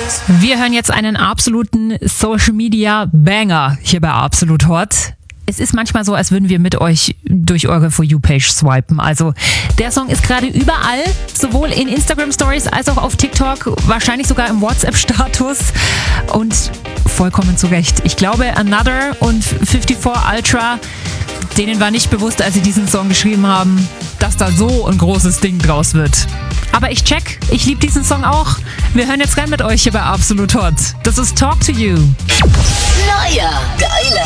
Wir hören jetzt einen absoluten Social-Media-Banger hier bei Absolut Hot. Es ist manchmal so, als würden wir mit euch durch eure For You-Page swipen. Also der Song ist gerade überall, sowohl in Instagram-Stories als auch auf TikTok, wahrscheinlich sogar im WhatsApp-Status und vollkommen zu Recht. Ich glaube, Another und 54 Ultra, denen war nicht bewusst, als sie diesen Song geschrieben haben, dass da so ein großes Ding draus wird. Aber ich liebe diesen Song auch. Wir hören jetzt rein mit euch hier bei Absolut Hot. Das ist Talk to You. Neuer, geiler